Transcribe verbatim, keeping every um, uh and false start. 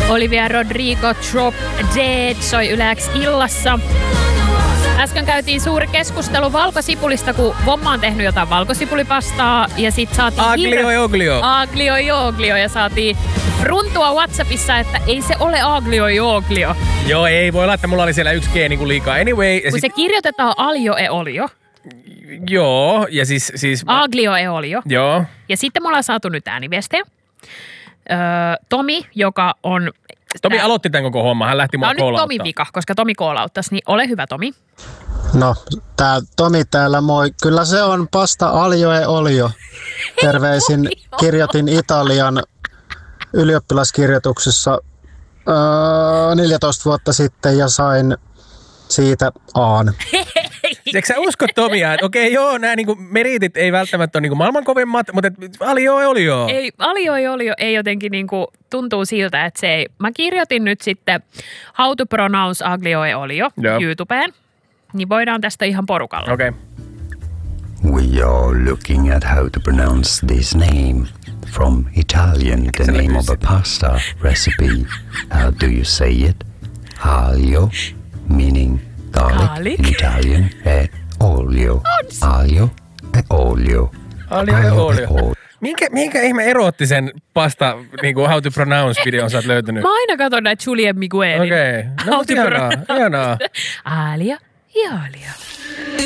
Olivia Rodrigo Drop Dead soi Yle X illassa. Äsken käytiin suuri keskustelu valkosipulista, kun Vomma on tehnyt jotain valkosipulipastaa ja sit saatiin... Aglio e oglio. Aglio e oglio ja saatiin runtua WhatsAppissa, että ei se ole aglio e oglio. Joo, ei voi olla, että mulla oli siellä yksi G niin kuin liikaa. Anyway. Kun sit... se kirjoitetaan alio e olio. Joo, ja siis... siis... Aglio e olio. Joo. Ja sitten me ollaan saatu nyt ääniviestejä. Öö, Tomi, joka on... Tomi Tää... aloitti tämän koko homman, hän lähti mua koolauttaa. Tämä on nyt Tomi vika, koska Tomi koolauttaisi, niin ole hyvä Tomi. No, tää Tomi täällä moi. Kyllä se on pasta alio e olio. Terveisin kirjoitin Italian ylioppilaskirjoituksessa öö, neljätoista vuotta sitten ja sain siitä Aan. Eikö sä usko Tomia, että okei joo, nämä niinku meritit ei välttämättä ole niinku maailman kovimmat, mutta alio ei olio. Ei, alio ei olio ei jotenkin niinku, tuntuu siltä, että se ei. Mä kirjoitin nyt sitten How to pronounce aglio e olio Joo. YouTubeen, niin voidaan tästä ihan porukalla. Okei. Okay. We are looking at how to pronounce this name. From Italian, the name of a pasta recipe. How do you say it? Aglio, meaning garlic, Garlic. in Italian, e olio. Aglio e olio. Alio e olio. Minkä, minkä ihme eroottisen pasta, niin kuin how to pronounce videon sä oot löytänyt? Mä aina katson näitä Julien Miguelin. Okei. Okay. No, How to hienoa, pronounce. hienoa. Aglio e olio.